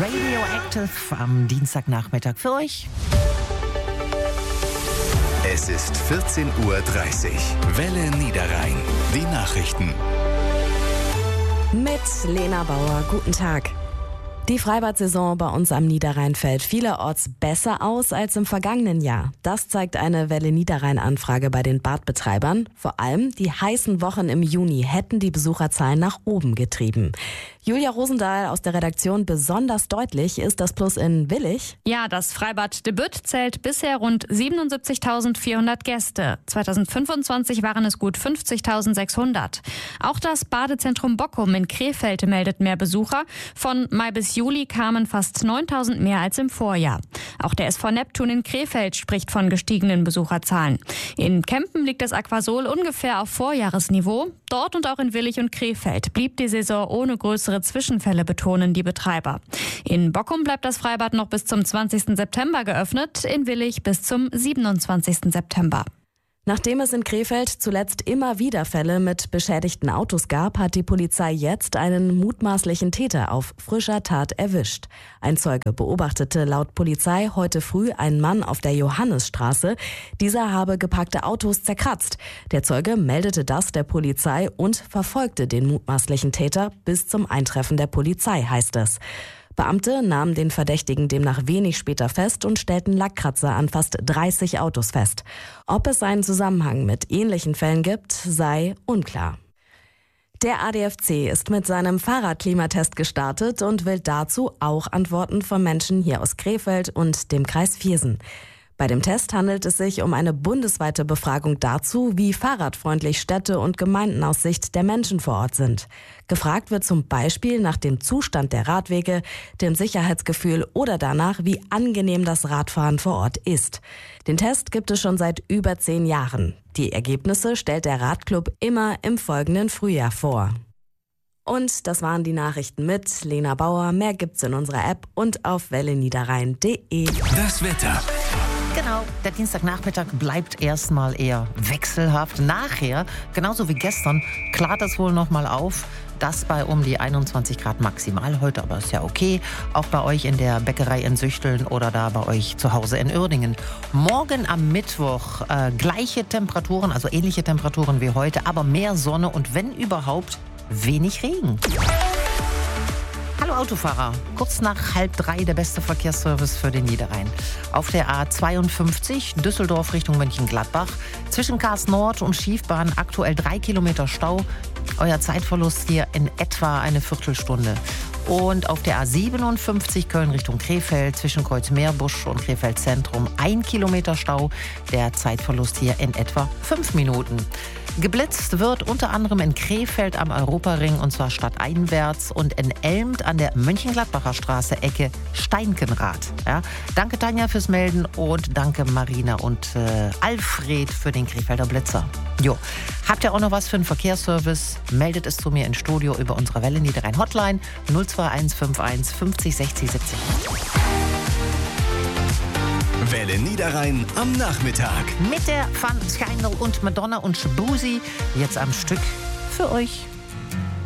Radioactive am Dienstagnachmittag für euch. Es ist 14:30 Uhr. Welle Niederrhein. Die Nachrichten. Mit Lena Bauer, guten Tag. Die Freibad-Saison bei uns am Niederrhein fällt vielerorts besser aus als im vergangenen Jahr. Das zeigt eine Welle Niederrhein-Anfrage bei den Badbetreibern. Vor allem die heißen Wochen im Juni hätten die Besucherzahlen nach oben getrieben. Julia Rosendahl aus der Redaktion, besonders deutlich ist das Plus in Willich. Ja, das Freibad De Bütt zählt bisher rund 77.400 Gäste. 2025 waren es gut 50.600. Auch das Badezentrum Bockum in Krefeld meldet mehr Besucher. Von Mai bis Juli kamen fast 9.000 mehr als im Vorjahr. Auch der SV Neptun in Krefeld spricht von gestiegenen Besucherzahlen. In Kempen liegt das Aquasol ungefähr auf Vorjahresniveau. Dort und auch in Willich und Krefeld blieb die Saison ohne größere Zwischenfälle, betonen die Betreiber. In Bockum bleibt das Freibad noch bis zum 20. September geöffnet, in Willich bis zum 27. September. Nachdem es in Krefeld zuletzt immer wieder Fälle mit beschädigten Autos gab, hat die Polizei jetzt einen mutmaßlichen Täter auf frischer Tat erwischt. Ein Zeuge beobachtete laut Polizei heute früh einen Mann auf der Johannisstraße. Dieser habe geparkte Autos zerkratzt. Der Zeuge meldete das der Polizei und verfolgte den mutmaßlichen Täter bis zum Eintreffen der Polizei, heißt es. Beamte nahmen den Verdächtigen demnach wenig später fest und stellten Lackkratzer an fast 30 Autos fest. Ob es einen Zusammenhang mit ähnlichen Fällen gibt, sei unklar. Der ADFC ist mit seinem Fahrradklimatest gestartet und will dazu auch Antworten von Menschen hier aus Krefeld und dem Kreis Viersen. Bei dem Test handelt es sich um eine bundesweite Befragung dazu, wie fahrradfreundlich Städte und Gemeinden aus Sicht der Menschen vor Ort sind. Gefragt wird zum Beispiel nach dem Zustand der Radwege, dem Sicherheitsgefühl oder danach, wie angenehm das Radfahren vor Ort ist. Den Test gibt es schon seit über 10 Jahren. Die Ergebnisse stellt der Radclub immer im folgenden Frühjahr vor. Und das waren die Nachrichten mit Lena Bauer. Mehr gibt's in unserer App und auf welleniederrhein.de. Das Wetter. Genau, der Dienstagnachmittag bleibt erstmal eher wechselhaft. Nachher, genauso wie gestern, klart es wohl nochmal auf. Das bei um die 21 Grad maximal heute, aber ist ja okay. Auch bei euch in der Bäckerei in Süchteln oder da bei euch zu Hause in Uerdingen. Morgen am Mittwoch gleiche Temperaturen, also ähnliche Temperaturen wie heute, aber mehr Sonne und wenn überhaupt wenig Regen. Hallo Autofahrer, kurz nach 2:30 der beste Verkehrsservice für den Niederrhein. Auf der A52 Düsseldorf Richtung Mönchengladbach, zwischen Kars Nord und Schiefbahn aktuell 3 Kilometer Stau. Euer Zeitverlust hier in etwa eine Viertelstunde. Und auf der A57 Köln Richtung Krefeld, zwischen Kreuzmeerbusch und Krefeld Zentrum 1 Kilometer Stau. Der Zeitverlust hier in etwa 5 Minuten. Geblitzt wird unter anderem in Krefeld am Europaring und zwar stadteinwärts und in Elmt an der Mönchengladbacher Straße Ecke Steinkenrad. Ja, danke Tanja fürs Melden und danke Marina und Alfred für den Krefelder Blitzer. Jo, habt ihr auch noch was für einen Verkehrsservice? Meldet es zu mir ins Studio über unsere Welle Niederrhein Hotline 02151 50 60 70. Welle Niederrhein am Nachmittag. Mit der Van Schijndel und Madonna und Shabuzi jetzt am Stück für euch.